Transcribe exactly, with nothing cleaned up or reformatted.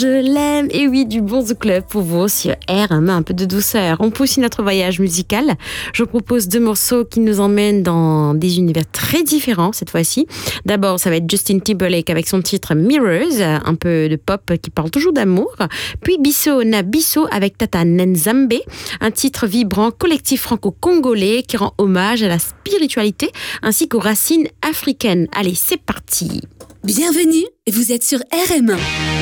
Je l'aime, et oui, du bon Zoo Club pour vous sur R M, un peu de douceur. On poursuit notre voyage musical. Je vous propose deux morceaux qui nous emmènent dans des univers très différents cette fois-ci. D'abord, ça va être Justin Timberlake avec son titre Mirrors, un peu de pop qui parle toujours d'amour. Puis Bisso na Bisso avec Tata Nzambe, un titre vibrant collectif franco-congolais qui rend hommage à la spiritualité ainsi qu'aux racines africaines. Allez, c'est parti. Bienvenue, vous êtes sur R M un.